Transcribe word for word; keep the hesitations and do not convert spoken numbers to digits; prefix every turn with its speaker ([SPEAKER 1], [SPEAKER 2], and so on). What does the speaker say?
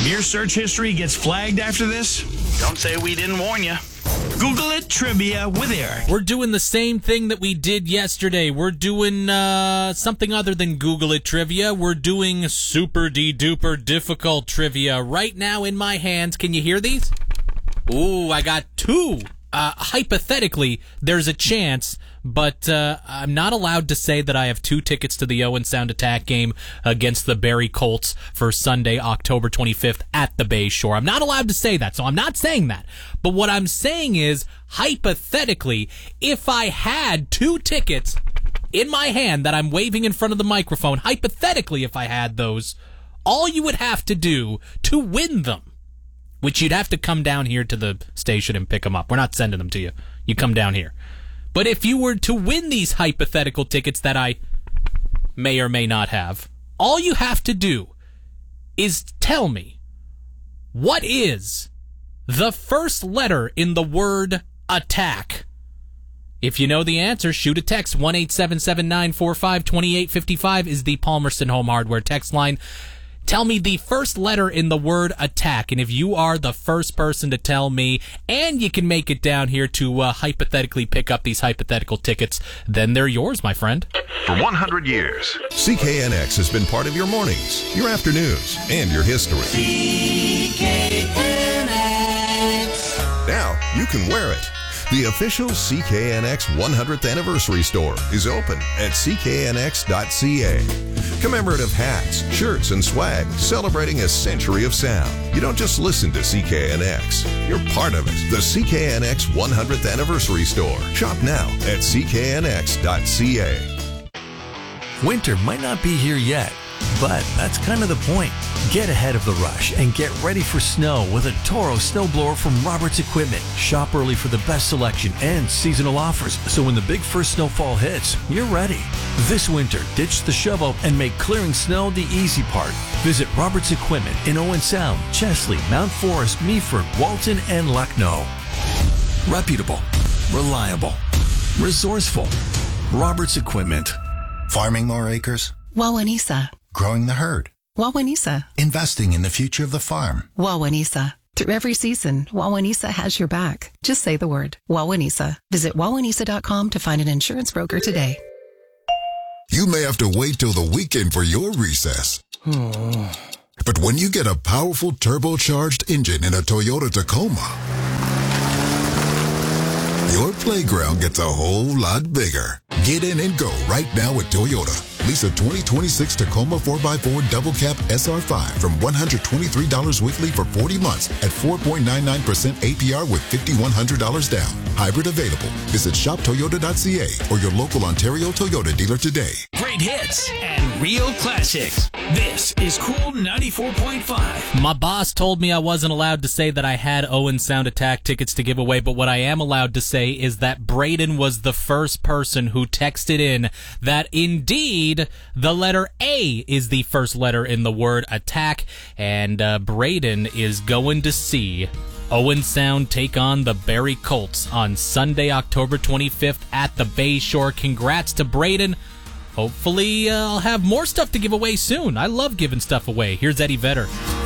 [SPEAKER 1] If your search history gets flagged after this, don't say we didn't warn you. Google it Trivia with Eric.
[SPEAKER 2] We're doing the same thing that we did yesterday. We're doing uh, something other than Google it Trivia. We're doing super de-duper difficult trivia right now in my hands. Can you hear these? Ooh, I got two. Uh, hypothetically, there's a chance, but uh, I'm not allowed to say that I have two tickets to the Owen Sound Attack game against the Barrie Colts for Sunday, October twenty-fifth at the Bay Shore. I'm not allowed to say that, so I'm not saying that. But what I'm saying is, hypothetically, if I had two tickets in my hand that I'm waving in front of the microphone, hypothetically, if I had those, all you would have to do to win them, which you'd have to come down here to the station and pick them up. We're not sending them to you. You come down here. But if you were to win these hypothetical tickets that I may or may not have, all you have to do is tell me, what is the first letter in the word attack? If you know the answer, shoot a text. one eight seven seven nine four five two eight five five is the Palmerston Home Hardware text line. Tell me the first letter in the word attack, and if you are the first person to tell me, and you can make it down here to uh, hypothetically pick up these hypothetical tickets, then they're yours, my friend.
[SPEAKER 3] For one hundred years,
[SPEAKER 4] C K N X has been part of your mornings, your afternoons, and your history.
[SPEAKER 5] C K N X.
[SPEAKER 4] Now you can wear it. The official C K N X one hundredth Anniversary Store is open at C K N X dot C A. Commemorative hats, shirts, and swag celebrating a century of sound. You don't just listen to C K N X, you're part of it. The C K N X one hundredth Anniversary Store. Shop now at C K N X dot C A.
[SPEAKER 6] Winter might not be here yet, but that's kind of the point. Get ahead of the rush and get ready for snow with a Toro snowblower from Roberts Equipment. Shop early for the best selection and seasonal offers, so when the big first snowfall hits, you're ready. This winter, ditch the shovel and make clearing snow the easy part. Visit Roberts Equipment in Owen Sound, Chesley, Mount Forest, Meaford, Walton, and Lucknow. Reputable, reliable, resourceful. Roberts Equipment.
[SPEAKER 7] Farming more acres?
[SPEAKER 8] Wawanisa.
[SPEAKER 7] Growing the herd?
[SPEAKER 8] Wawanisa.
[SPEAKER 7] Investing in the future of the farm?
[SPEAKER 8] Wawanisa. Through every season, Wawanisa has your back. Just say the word, Wawanisa. Visit wawanisa dot com to find an insurance broker today.
[SPEAKER 9] You may have to wait till the weekend for your recess. But when you get a powerful turbocharged engine in a Toyota Tacoma, your playground gets a whole lot bigger. Get in and go right now at Toyota. Lease a twenty twenty-six Tacoma four by four Double Cab S R five from one hundred twenty-three dollars weekly for forty months at four point nine nine percent A P R with five thousand one hundred dollars down. Hybrid available. Visit shop toyota dot C A or your local Ontario Toyota dealer today.
[SPEAKER 1] Great hits and real classics. This is Cool ninety-four point five.
[SPEAKER 2] My boss told me I wasn't allowed to say that I had Owen Sound Attack tickets to give away, but what I am allowed to say is that Braden was the first person who texted in that indeed the letter A is the first letter in the word attack, and uh, Braden is going to see Owen Sound take on the Barrie Colts on Sunday, October twenty-fifth at the Bay Shore. Congrats to Braden. Hopefully uh, I'll have more stuff to give away soon. I love giving stuff away. Here's Eddie Vedder.